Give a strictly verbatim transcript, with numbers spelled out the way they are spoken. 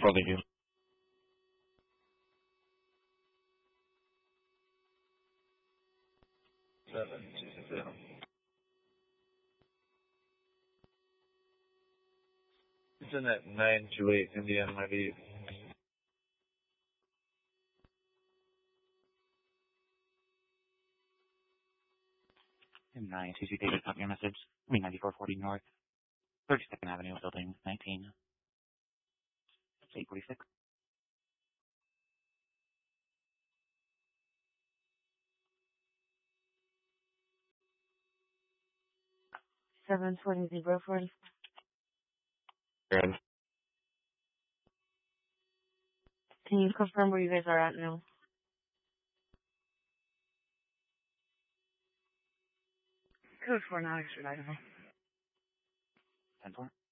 for the you. Seven two zero. It's in that nine two eight Indiana ninety eight. And nine two two David, copy your message. I mean ninety-four forty North, thirty-second Avenue, building nineteen. eight forty-six. seven twenty zero forty. Good. Can you confirm where you guys are at now? Code four, not Oxford, Idaho. ten four.